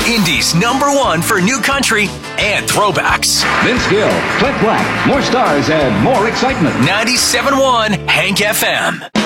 Indy's #1 for new country and throwbacks. Vince Gill, Clint Black, more stars and more excitement. 97.1 Hank FM.